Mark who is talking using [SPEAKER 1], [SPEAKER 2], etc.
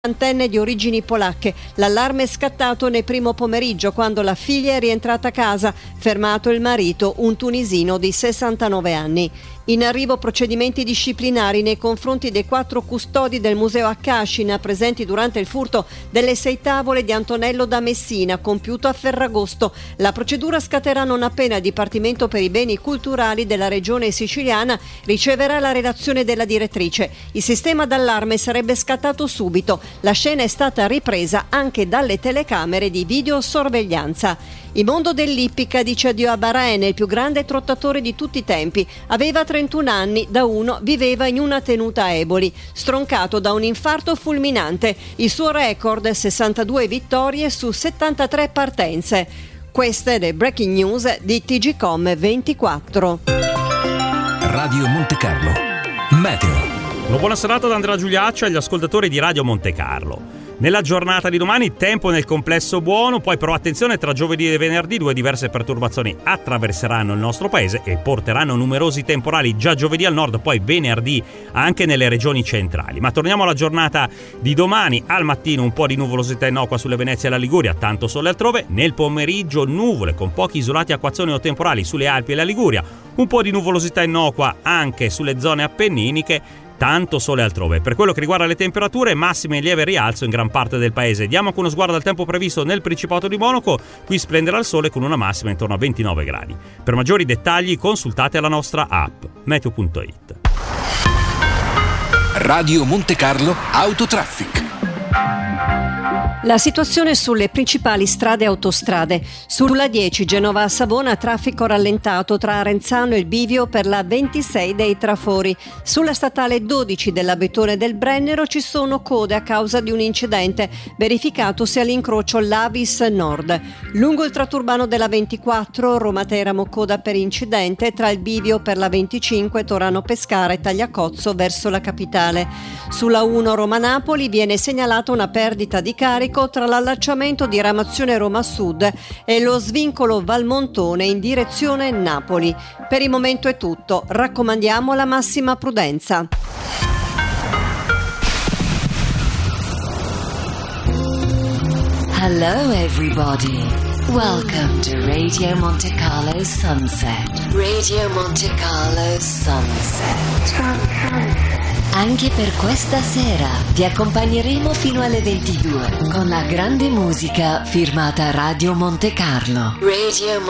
[SPEAKER 1] Antenne di origini polacche. L'allarme è scattato nel primo pomeriggio quando la figlia è rientrata a casa, fermato il marito, un tunisino di 69 anni. In arrivo procedimenti disciplinari nei confronti dei 4 custodi del Museo a Cascina presenti durante il furto delle 6 tavole di Antonello da Messina compiuto a Ferragosto. La procedura scaterà non appena il Dipartimento per i beni culturali della regione siciliana riceverà la relazione della direttrice. Il sistema d'allarme sarebbe scattato subito. La scena è stata ripresa anche dalle telecamere di videosorveglianza. Il mondo dell'ippica dice addio a Bahrain, il più grande trottatore di tutti i tempi. Aveva 31 anni, da 1 viveva in una tenuta a Eboli, stroncato da un infarto fulminante. Il suo record è 62 vittorie su 73 partenze. Queste le breaking news di TGcom 24.
[SPEAKER 2] Radio Monte Carlo Meteo.
[SPEAKER 3] Una buona serata da Andrea Giuliaccio e agli ascoltatori di Radio Monte Carlo. Nella giornata di domani tempo nel complesso buono, poi però attenzione, tra giovedì e venerdì 2 diverse perturbazioni attraverseranno il nostro paese e porteranno numerosi temporali già giovedì al nord, poi venerdì anche nelle regioni centrali. Ma torniamo alla giornata di domani. Al mattino un po' di nuvolosità innocua sulle Venezie e la Liguria, tanto sole altrove. Nel pomeriggio nuvole con pochi isolati acquazzoni o temporali sulle Alpi e la Liguria, un po' di nuvolosità innocua anche sulle zone appenniniche, tanto sole altrove. Per quello che riguarda le temperature, massime in lieve rialzo in gran parte del paese. Diamo con uno sguardo al tempo previsto nel Principato di Monaco. Qui splenderà il sole con una massima intorno a 29 gradi. Per maggiori dettagli consultate la nostra app meteo.it.
[SPEAKER 2] Radio Monte Carlo Autotraffic.
[SPEAKER 1] La situazione sulle principali strade e autostrade. Sulla 10 Genova a Savona traffico rallentato tra Arenzano e il bivio per la 26 dei Trafori. Sulla statale 12 dell'Abetone del Brennero ci sono code a causa di un incidente verificatosi all'incrocio Lavis Nord. Lungo il tratto urbano della 24 Roma-Teramo coda per incidente tra il bivio per la 25 Torano Pescara e Tagliacozzo verso la capitale. Sulla 1 Roma-Napoli viene segnalata una perdita di carico tra l'allacciamento di Ramazione Roma Sud e lo svincolo Valmontone in direzione Napoli. Per il momento è tutto, raccomandiamo la massima prudenza.
[SPEAKER 4] Hello everybody. Welcome to Radio Monte Carlo Sunset. Radio Monte Carlo Sunset. Anche per questa sera ti accompagneremo fino alle 22 con la grande musica firmata Radio Monte Carlo. Radio